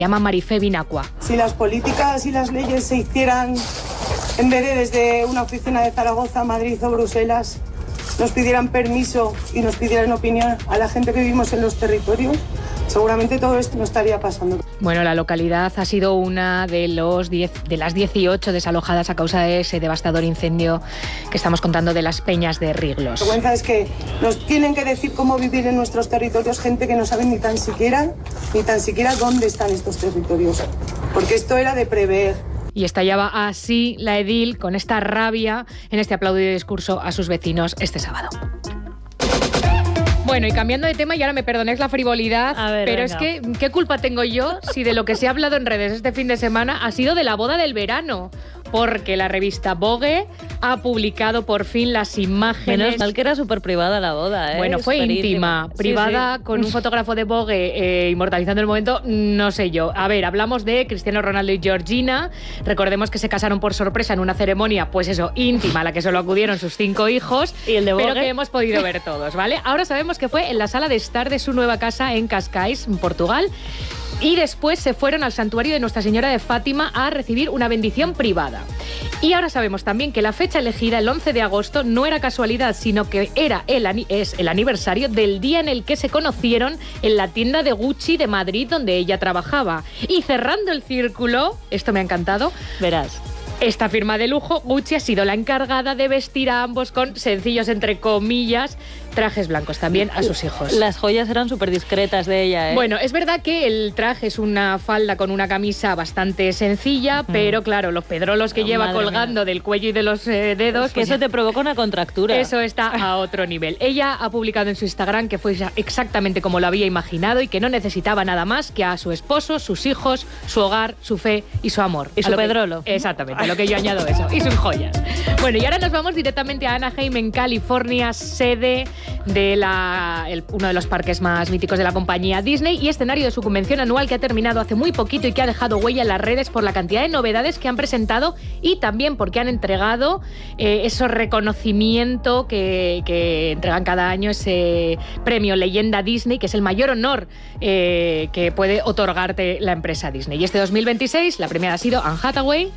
llama Marifé Binacua. Si las políticas y las leyes se hicieran en vez de desde una oficina de Zaragoza, Madrid o Bruselas, nos pidieran permiso y nos pidieran opinión a la gente que vivimos en los territorios, seguramente todo esto no estaría pasando. Bueno, la localidad ha sido una de las 18 desalojadas a causa de ese devastador incendio que estamos contando de las Peñas de Riglos. La vergüenza es que nos tienen que decir cómo vivir en nuestros territorios gente que no sabe ni tan siquiera dónde están estos territorios, porque esto era de prever. Y estallaba así la edil con esta rabia en este aplaudido discurso a sus vecinos este sábado. Bueno, y cambiando de tema, y ahora me perdonéis la frivolidad, pero venga. Es que, ¿qué culpa tengo yo si de lo que se ha hablado en redes este fin de semana ha sido de la boda del verano? Porque la revista Vogue ha publicado por fin las imágenes... Menos mal que era súper privada la boda, ¿eh? Bueno, fue íntima, privada, sí. Con un fotógrafo de Vogue inmortalizando el momento, no sé yo. A ver, hablamos de Cristiano Ronaldo y Georgina. Recordemos que se casaron por sorpresa en una ceremonia, pues eso, íntima, a la que solo acudieron sus 5 hijos, ¿y el de Vogue? Pero que hemos podido ver todos, ¿vale? Ahora sabemos que fue en la sala de estar de su nueva casa en Cascais, en Portugal. Y después se fueron al santuario de Nuestra Señora de Fátima a recibir una bendición privada. Y ahora sabemos también que la fecha elegida, el 11 de agosto, no era casualidad, sino que es el aniversario del día en el que se conocieron en la tienda de Gucci de Madrid, donde ella trabajaba. Y cerrando el círculo, esto me ha encantado, verás. Esta firma de lujo, Gucci, ha sido la encargada de vestir a ambos con sencillos, entre comillas, trajes blancos también a sus hijos. Las joyas eran súper discretas de ella, ¿eh? Bueno, es verdad que el traje es una falda con una camisa bastante sencilla, pero claro, los pedrolos que lleva colgando del cuello y de los dedos... Es que eso te provoca una contractura. Eso está a otro nivel. Ella ha publicado en su Instagram que fue exactamente como lo había imaginado y que no necesitaba nada más que a su esposo, sus hijos, su hogar, su fe y su amor. Y su pedrolo. Exactamente, a lo que yo añado eso. Y sus joyas. Bueno, y ahora nos vamos directamente a Anaheim, en California, sede de uno de los parques más míticos de la compañía Disney y escenario de su convención anual, que ha terminado hace muy poquito y que ha dejado huella en las redes por la cantidad de novedades que han presentado y también porque han entregado ese reconocimiento que entregan cada año, ese premio Leyenda Disney, que es el mayor honor que puede otorgarte la empresa Disney. Y este 2026 la premiada ha sido Anne Hathaway,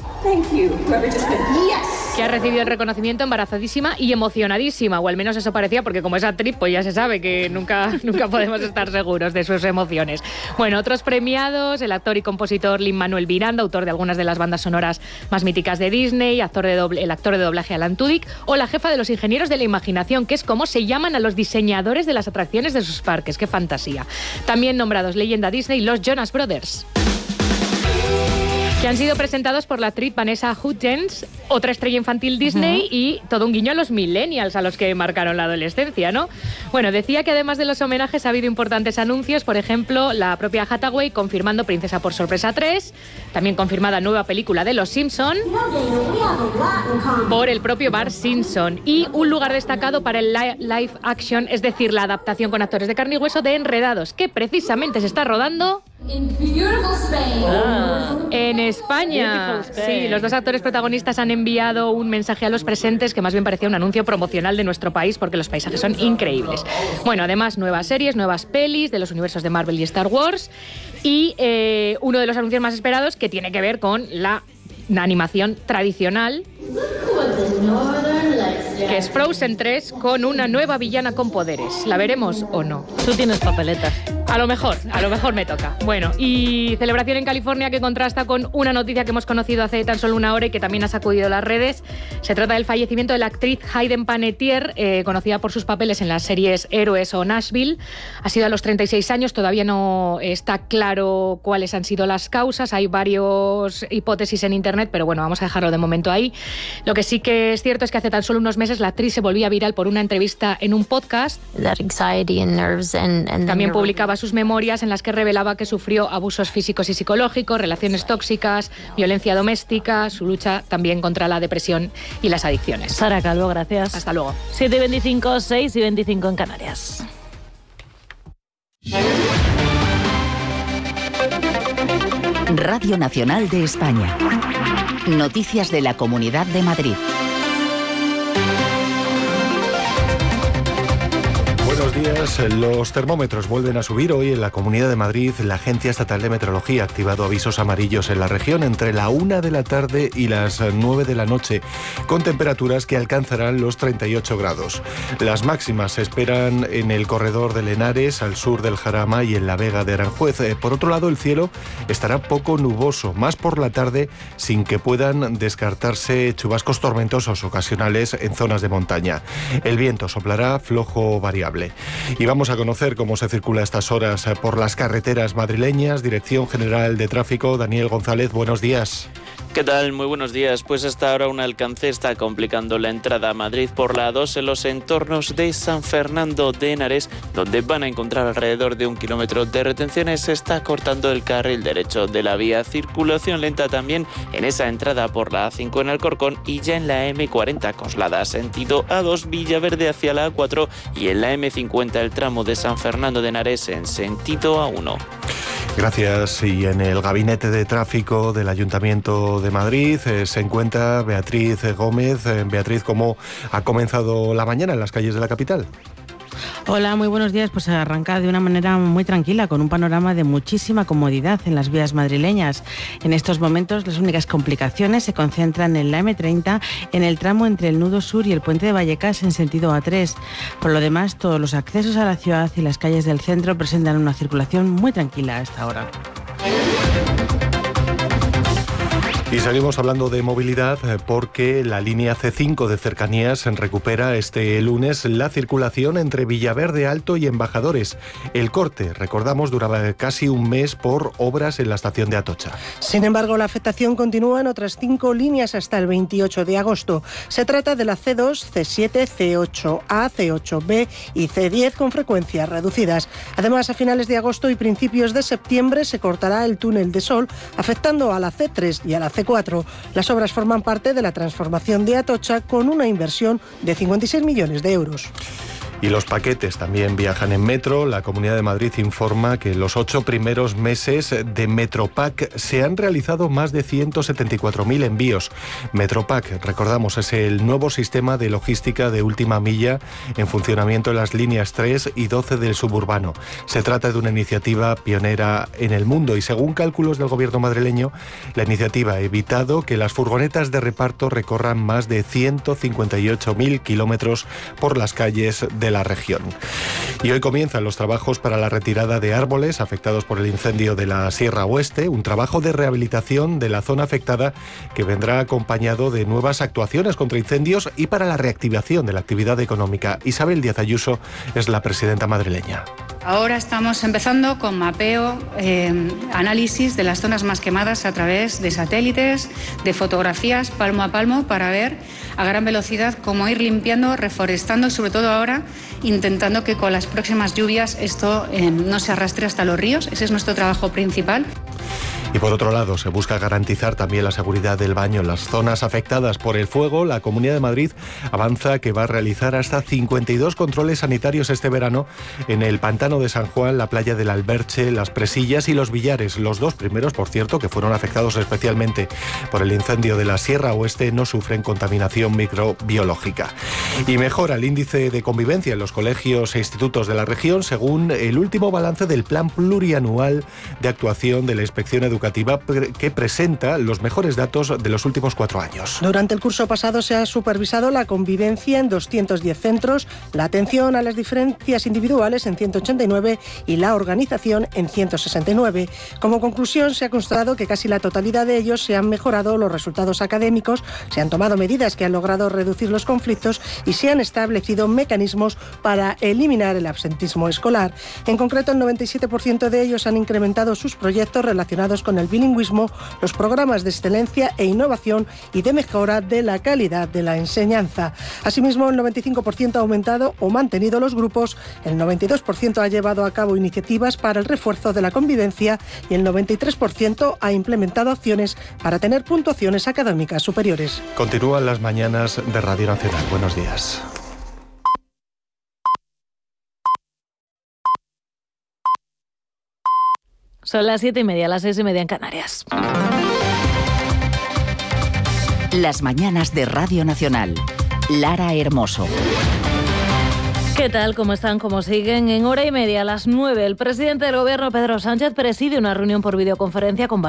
que ha recibido el reconocimiento embarazadísima y emocionadísima, o al menos eso parecía, porque como es actriz, pues ya se sabe que nunca podemos estar seguros de sus emociones. Bueno, otros premiados: el actor y compositor Lin-Manuel Miranda, autor de algunas de las bandas sonoras más míticas de Disney, el actor de doblaje Alan Tudyk, o la jefa de los ingenieros de la imaginación, que es como se llaman a los diseñadores de las atracciones de sus parques. ¡Qué fantasía! También nombrados Leyenda Disney los Jonas Brothers, que han sido presentados por la actriz Vanessa Hudgens, otra estrella infantil Disney, y todo un guiño a los millennials, a los que marcaron la adolescencia, ¿no? Bueno, decía que además de los homenajes ha habido importantes anuncios, por ejemplo, la propia Hathaway confirmando Princesa por Sorpresa 3, también confirmada nueva película de Los Simpson por el propio Bart Simpson, y un lugar destacado para el live action, es decir, la adaptación con actores de carne y hueso de Enredados, que precisamente se está rodando en España. Sí, los dos actores protagonistas han enviado un mensaje a los presentes que más bien parecía un anuncio promocional de nuestro país, porque los paisajes son increíbles. Bueno, además, nuevas series, nuevas pelis de los universos de Marvel y Star Wars, y uno de los anuncios más esperados, que tiene que ver con la animación tradicional, que es Frozen 3, con una nueva villana con poderes. ¿La veremos o no? Tú tienes papeletas. A lo mejor me toca. Bueno, y celebración en California que contrasta con una noticia que hemos conocido hace tan solo una hora y que también ha sacudido las redes. Se trata del fallecimiento de la actriz Hayden Panettiere, conocida por sus papeles en las series Héroes o Nashville. Ha sido a los 36 años, todavía no está claro cuáles han sido las causas. Hay varias hipótesis en internet, pero bueno, vamos a dejarlo de momento ahí. Lo que sí que es cierto es que hace tan solo unos meses la actriz se volvía viral por una entrevista en un podcast. También publicaba sus memorias en las que revelaba que sufrió abusos físicos y psicológicos, relaciones tóxicas, violencia doméstica, su lucha también contra la depresión y las adicciones. Sara Calvo, gracias. Hasta luego. 7:25, 6:25 en Canarias. Radio Nacional de España. Noticias de la Comunidad de Madrid. Buenos buenos días. Los termómetros vuelven a subir hoy en la Comunidad de Madrid. La Agencia Estatal de Meteorología ha activado avisos amarillos en la región entre la 1 de la tarde y las 9 de la noche, con temperaturas que alcanzarán los 38 grados. Las máximas se esperan en el corredor del Henares, al sur del Jarama y en la Vega de Aranjuez. Por otro lado, el cielo estará poco nuboso, más por la tarde, sin que puedan descartarse chubascos tormentosos ocasionales en zonas de montaña. El viento soplará flojo variable. Y vamos a conocer cómo se circula a estas horas por las carreteras madrileñas. Dirección General de Tráfico, Daniel González, buenos días. ¿Qué tal? Muy buenos días. Pues hasta ahora un alcance está complicando la entrada a Madrid por la A2 en los entornos de San Fernando de Henares, donde van a encontrar alrededor de 1 kilómetro de retenciones. Se está cortando el carril derecho de la vía. Circulación lenta también en esa entrada por la A5 en Alcorcón y ya en la M40 Coslada, sentido A2 Villaverde hacia la A4 y en la M50 el tramo de San Fernando de Henares en sentido A1. Gracias. Y en el Gabinete de Tráfico del Ayuntamiento de Madrid se encuentra Beatriz Gómez. Beatriz, ¿cómo ha comenzado la mañana en las calles de la capital? Hola, muy buenos días. Pues arranca de una manera muy tranquila, con un panorama de muchísima comodidad en las vías madrileñas. En estos momentos las únicas complicaciones se concentran en la M30, en el tramo entre el nudo sur y el puente de Vallecas en sentido A3. Por lo demás, todos los accesos a la ciudad y las calles del centro presentan una circulación muy tranquila a esta hora. Y seguimos hablando de movilidad porque la línea C5 de cercanías recupera este lunes la circulación entre Villaverde Alto y Embajadores. El corte, recordamos, duraba casi un mes por obras en la estación de Atocha. Sin embargo, la afectación continúa en otras 5 líneas hasta el 28 de agosto. Se trata de la C2, C7, C8A, C8B y C10 con frecuencias reducidas. Además, a finales de agosto y principios de septiembre se cortará el túnel de Sol, afectando a la C3 y a la C4. Las obras forman parte de la transformación de Atocha con una inversión de 56 millones de euros. Y los paquetes también viajan en metro. La Comunidad de Madrid informa que en los 8 primeros meses de Metropack se han realizado más de 174.000 envíos. Metropack, recordamos, es el nuevo sistema de logística de última milla en funcionamiento en las líneas 3 y 12 del suburbano. Se trata de una iniciativa pionera en el mundo y, según cálculos del gobierno madrileño, la iniciativa ha evitado que las furgonetas de reparto recorran más de 158.000 kilómetros por las calles de la región. Y hoy comienzan los trabajos para la retirada de árboles afectados por el incendio de la Sierra Oeste, un trabajo de rehabilitación de la zona afectada que vendrá acompañado de nuevas actuaciones contra incendios y para la reactivación de la actividad económica. Isabel Díaz Ayuso es la presidenta madrileña. Ahora estamos empezando con mapeo, análisis de las zonas más quemadas a través de satélites, de fotografías palmo a palmo para ver a gran velocidad cómo ir limpiando, reforestando, sobre todo ahora intentando que con las próximas lluvias esto no se arrastre hasta los ríos. Ese es nuestro trabajo principal. Y por otro lado, se busca garantizar también la seguridad del baño en las zonas afectadas por el fuego. La Comunidad de Madrid avanza que va a realizar hasta 52 controles sanitarios este verano en el Pantano de San Juan, la playa del Alberche, Las Presillas y Los Villares. Los 2 primeros, por cierto, que fueron afectados especialmente por el incendio de la Sierra Oeste, no sufren contaminación microbiológica. Y mejora el índice de convivencia en los colegios e institutos de la región, según el último balance del Plan Plurianual de Actuación de la Inspección Educativa, que presenta los mejores datos de los últimos 4 años. Durante el curso pasado se ha supervisado la convivencia en 210 centros, la atención a las diferencias individuales en 189 y la organización en 169. Como conclusión, se ha constatado que casi la totalidad de ellos se han mejorado los resultados académicos, se han tomado medidas que han logrado reducir los conflictos y se han establecido mecanismos para eliminar el absentismo escolar. En concreto, el 97% de ellos han incrementado sus proyectos relacionados con el bilingüismo, los programas de excelencia e innovación y de mejora de la calidad de la enseñanza. Asimismo, el 95% ha aumentado o mantenido los grupos, el 92% ha llevado a cabo iniciativas para el refuerzo de la convivencia y el 93% ha implementado acciones para tener puntuaciones académicas superiores. Continúan las mañanas de Radio Nacional. Buenos días. Son las 7:30, las 6:30 en Canarias. Las mañanas de Radio Nacional. Lara Hermoso. ¿Qué tal? ¿Cómo están? ¿Cómo siguen? En hora y media, a las 9, el presidente del Gobierno, Pedro Sánchez, preside una reunión por videoconferencia con